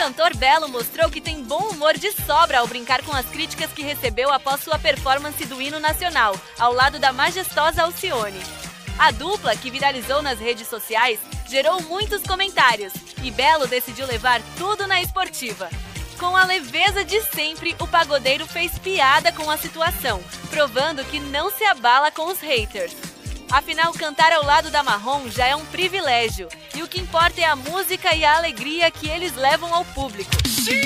cantor Belo mostrou que tem bom humor de sobra ao brincar com as críticas que recebeu após sua performance do hino nacional, ao lado da majestosa Alcione. A dupla, que viralizou nas redes sociais, gerou muitos comentários e Belo decidiu levar tudo na esportiva. Com a leveza de sempre, o pagodeiro fez piada com a situação, provando que não se abala com os haters. Afinal, cantar ao lado da Marrom já é um privilégio, e o que importa é a música e a alegria que eles levam ao público.